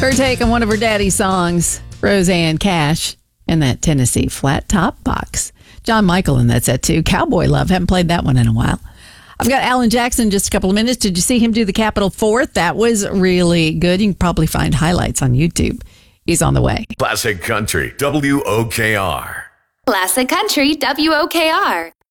Her take on one of her daddy's songs, Roseanne Cash, and that Tennessee Flat Top Box. John Michael in that set, too. Cowboy Love. Haven't played that one in a while. I've got Alan Jackson in just a couple of minutes. Did you see him do the Capitol Fourth? That was really good. You can probably find highlights on YouTube. He's on the way. Classic Country, WOKR. Classic Country, WOKR.